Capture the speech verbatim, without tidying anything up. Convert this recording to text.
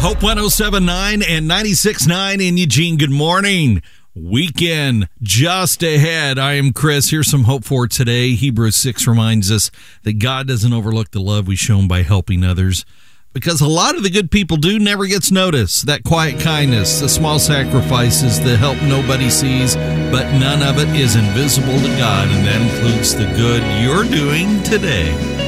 Hope one oh seven point nine and ninety-six point nine in Eugene. Good morning. Weekend just ahead. I am Chris. Here's some hope for today. Hebrews six reminds us that God doesn't overlook the love we show him by helping others, because a lot of the good people do never gets noticed. That quiet kindness, the small sacrifices, the help nobody sees, but none of it is invisible to God, and that includes the good you're doing today.